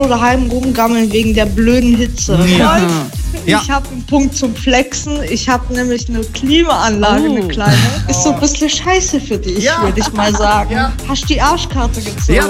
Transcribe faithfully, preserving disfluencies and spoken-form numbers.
daheim rumgammeln wegen der blöden Hitze. Ja. Ich Ja. habe einen Punkt zum Flexen. Ich habe nämlich eine Klimaanlage, Oh. eine kleine. Ist so ein bisschen scheiße für dich, Ja. würde ich mal sagen. Ja. Hast die Arschkarte gezogen. Ja,